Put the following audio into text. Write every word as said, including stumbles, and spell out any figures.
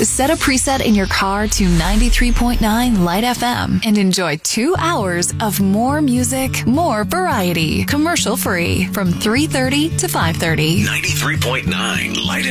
Set a preset in your car to ninety-three point nine Light F M and enjoy two hours of more music, more variety, commercial free from three thirty to five thirty. ninety-three point nine Light